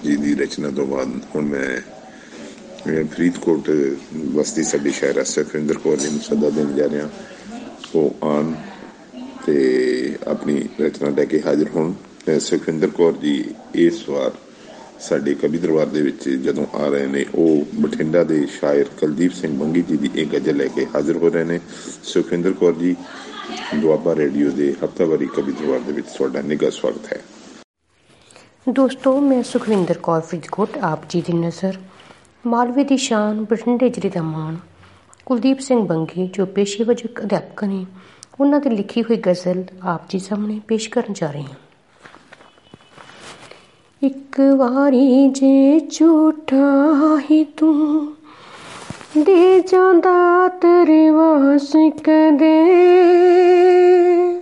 जी की रचना तो बाद हुण मैं फरीदकोट बस्ती साडी शायरा सुखविंदर कौर जी नूं सदा देण जा रहा। वो आन ते अपनी रचना लैके हाजिर होण। सुखविंदर कौर जी इस वार साडे कवि दरबार दे विच जदों आ रहे ने, वो बठिंडा दे शायर कुलदीप सिंह बंगी जी की एक गज़ल लैके हाजिर हो रहे हैं। सुखविंदर कौर जी, दुआबा रेडियो के हफ्तावारी कवि दरबार दे विच तुहाडा निघा स्वागत है। दोस्तों, मैं सुखविंदर कौर फरीदकोट आप जी की नज़र मालवे की शान बठिंडे जिले का मान कुलदीप सिंह बंगी जो पेशे वजों एक अध्यापक ने, उन्होंने लिखी हुई गज़ल आप जी सामने पेश करन जा रही हूँ। एक वारी जे झूठा ही तू दे जांदा तेरे वास कदे,